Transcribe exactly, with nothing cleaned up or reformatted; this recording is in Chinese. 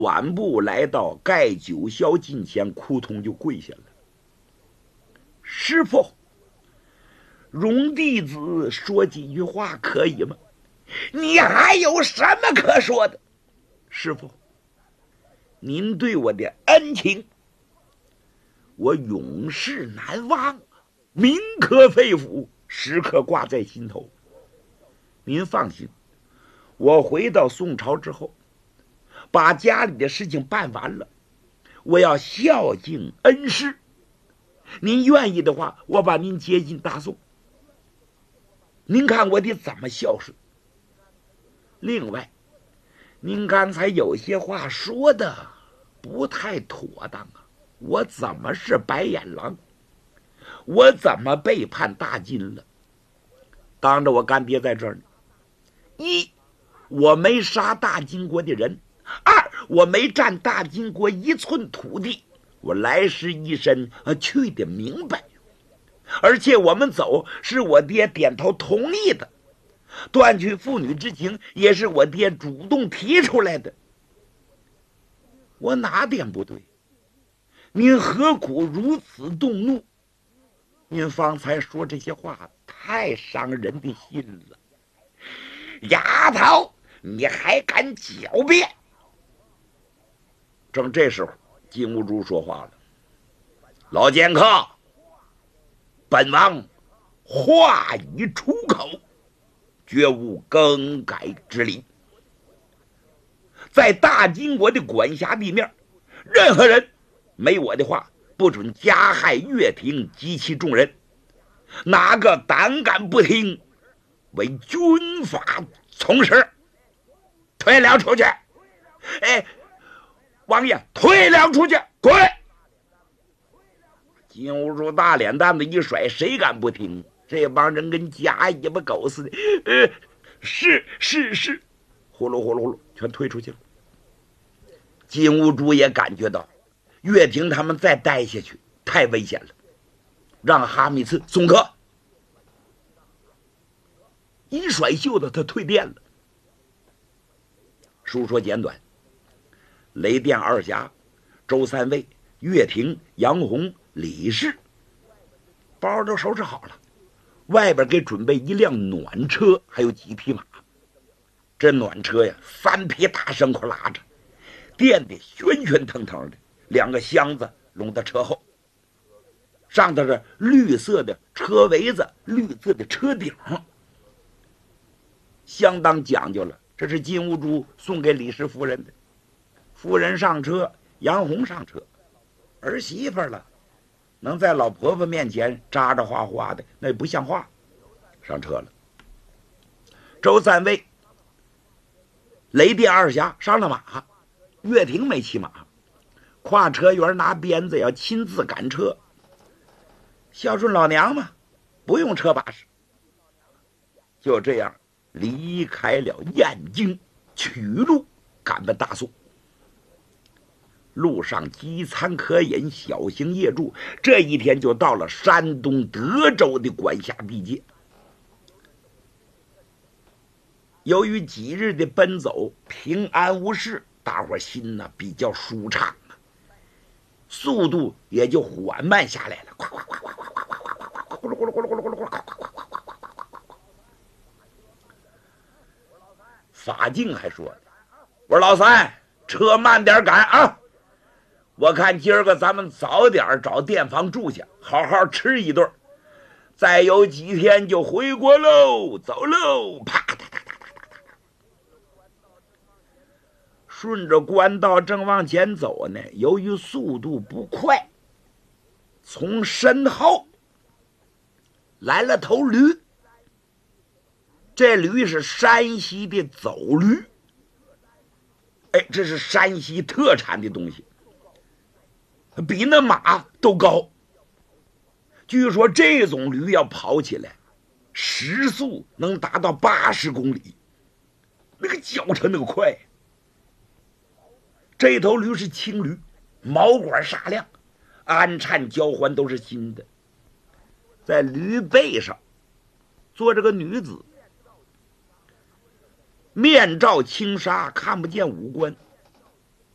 缓步来到盖九霄近前，扑通就跪下了。师傅，容弟子说几句话可以吗？你还有什么可说的？师傅，您对我的恩情，我永世难忘，铭刻肺腑，时刻挂在心头。您放心，我回到宋朝之后，把家里的事情办完了，我要孝敬恩师。您愿意的话，我把您接进大宋。您看我得怎么孝顺？另外，您刚才有些话说的不太妥当啊！我怎么是白眼狼？我怎么背叛大金了？当着我干爹在这儿呢。一，我没杀大金国的人；二，我没占大金国一寸土地。我来时一身，去的明白。而且我们走是我爹点头同意的，断绝父女之情也是我爹主动提出来的。我哪点不对？您何苦如此动怒？您方才说这些话太伤人的心了。丫头，你还敢狡辩？正这时候，金兀术说话了：“老剑客，本王话已出口，绝无更改之理。在大金国的管辖地面，任何人没我的话，不准加害乐亭及其众人。哪个胆敢不听，为军法从实，退了出去！哎，王爷，退了出去，滚！”金兀术大脸蛋子一甩，谁敢不听？这帮人跟夹尾巴狗似的。呃，是是是，呼噜呼噜呼噜，全推出去了。金兀术也感觉到，乐亭他们再待下去太危险了，让哈密刺松课。一甩袖子，他退殿了。书说简短，雷电二侠、周三位、乐亭、杨洪、李氏包都收拾好了，外边给准备一辆暖车，还有几匹马。这暖车呀，三匹大牲口拉着，垫得喧喧腾腾的，两个箱子拢在车后，上头是绿色的车围子，绿色的车顶，相当讲究了。这是金兀术送给李氏夫人的。夫人上车，杨洪上车，儿媳妇了，能在老婆婆面前扎扎花花的，那也不像话。上车了。周三位、雷电二侠上了马，乐亭没骑马，跨车员拿鞭子要亲自赶车。孝顺老娘嘛，不用车把式。就这样离开了燕京，取路赶奔大宋。路上饥餐渴饮，小行夜住，这一天就到了山东德州的管辖地界。由于几日的奔走平安无事，大伙心呢比较舒畅，速度也就缓慢下来了。法镜还说：“我说老三，车慢点赶啊！我看今儿个咱们早点找店房住下，好好吃一顿，再有几天就回国喽，走喽！”啪嗒嗒嗒嗒嗒嗒，顺着官道正往前走呢，由于速度不快，从身后来了头驴。这驴是山西的走驴，哎，这是山西特产的东西，比那马都高。据说这种驴要跑起来，时速能达到八十公里，那个脚程那个快。这头驴是青驴，毛管煞亮，鞍颤交环都是新的。在驴背上坐着个女子，面罩轻纱，看不见五官，